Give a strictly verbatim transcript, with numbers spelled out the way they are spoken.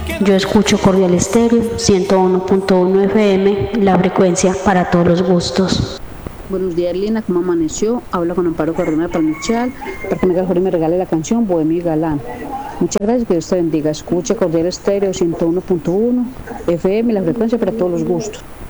Yo escucho Cordial Estéreo ciento uno punto uno F M, la frecuencia para todos los gustos. Buenos días, Lina, ¿cómo amaneció? Habla con Amparo Cardona de Palmichal para que me mejor y me regale la canción Bohemio y Galán. Muchas gracias, que Dios te bendiga. Escucha Cordial Estéreo ciento uno punto uno F M, la frecuencia para todos los gustos.